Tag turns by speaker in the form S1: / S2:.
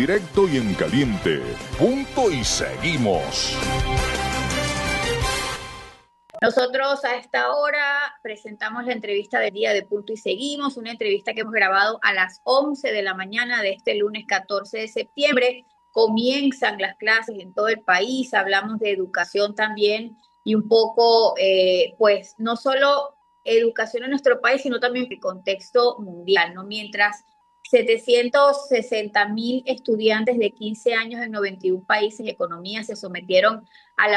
S1: directo y en caliente. Punto y seguimos.
S2: Nosotros a esta hora presentamos la entrevista del día de Punto y Seguimos, una entrevista que hemos grabado a las 11 de la mañana de este lunes 14 de septiembre. Comienzan las clases en todo el país, hablamos de educación también y un poco, pues, no solo educación en nuestro país, sino también el contexto mundial, ¿no? Mientras 760.000 estudiantes de 15 años en 91 países y economías se sometieron a la